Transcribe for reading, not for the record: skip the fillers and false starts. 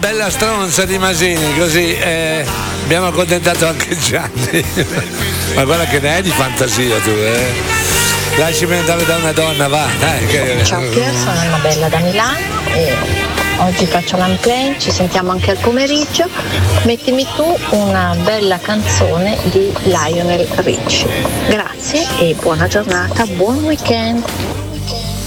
bella stronza di Masini, così abbiamo accontentato anche Gianni. Ma guarda che ne hai di fantasia tu, Lasciami andare da una donna, va, dai. Ciao Pier, sono Annabella da Milano e oggi faccio l'unplane, ci sentiamo anche al pomeriggio. Mettimi tu una bella canzone di Lionel Richie. Grazie e buona giornata, buon weekend.